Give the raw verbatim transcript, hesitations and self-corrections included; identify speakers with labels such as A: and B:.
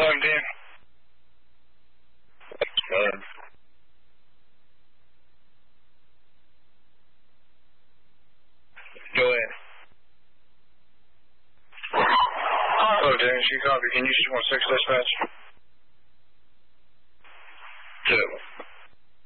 A: eleven, Dan.
B: Uh,
A: Go ahead. Hello, Dan. She copy. Can you just one six dispatch?
B: two.